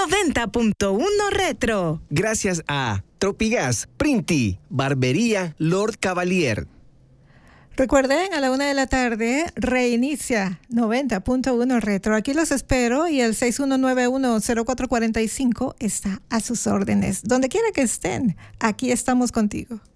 90.1 Retro. Gracias a Tropigas, Printi, Barbería Lord Cavalier. Recuerden, a la 1:00 p.m, reinicia 90.1 Retro. Aquí los espero y el 6191-0445 está a sus órdenes. Donde quiera que estén, aquí estamos contigo.